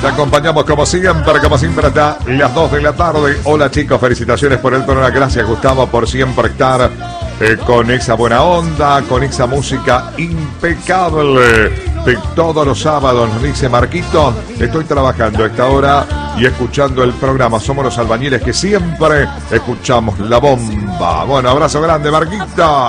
Te acompañamos como siempre hasta las 2 de la tarde. Hola chicos, felicitaciones por el programa. Gracias Gustavo por siempre estar con esa buena onda, con esa música impecable de todos los sábados. Nos dice Marquito, estoy trabajando a esta hora y escuchando el programa. Somos los albañiles que siempre escuchamos la bomba. Bueno, abrazo grande Marquito.